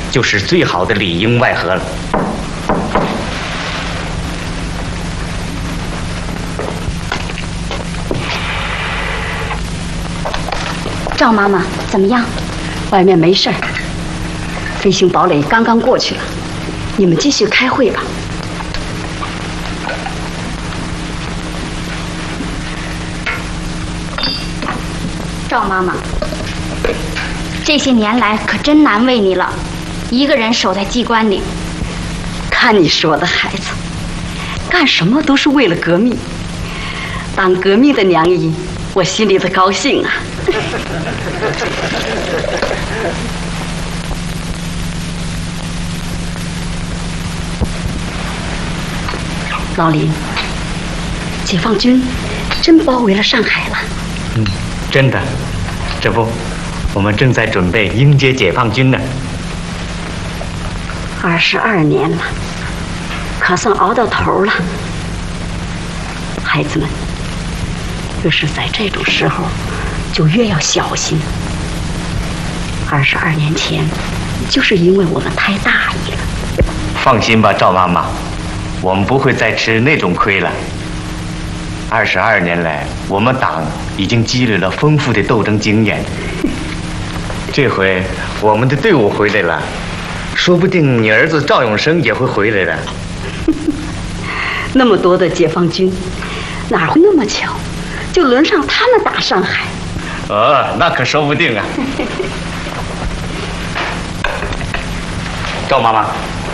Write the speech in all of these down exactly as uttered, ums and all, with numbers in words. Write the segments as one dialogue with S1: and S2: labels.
S1: 就是最好的里应外合了。
S2: 赵妈妈，怎么样？
S3: 外面没事儿，飞行堡垒刚刚过去了，你们继续开会吧。
S2: 赵妈妈，这些年来可真难为你了，一个人守在机关里。
S3: 看你说的，孩子，干什么都是为了革命。当革命的娘姨，我心里的高兴啊。老林，解放军真包围了上海了。
S1: 嗯，真的。这不，我们正在准备迎接解放军呢。
S3: 二十二年了，可算熬到头了。孩子们，越是在这种时候，就越要小心。二十二年前，就是因为我们太大意了。
S1: 放心吧，赵妈妈，我们不会再吃那种亏了。二十二年来，我们党已经积累了丰富的斗争经验。这回我们的队伍回来了，说不定你儿子赵永生也会回来的。
S3: 那么多的解放军，哪会那么巧，就轮上他们打上海？
S1: 哦，那可说不定啊。赵妈妈，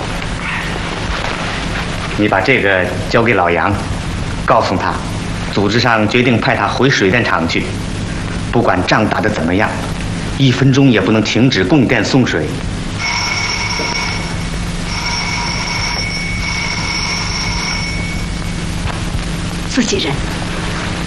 S1: 你把这个交给老杨，告诉他，组织上决定派他回水电厂去，不管仗打得怎么样，一分钟也不能停止供电送水。
S3: 自己人。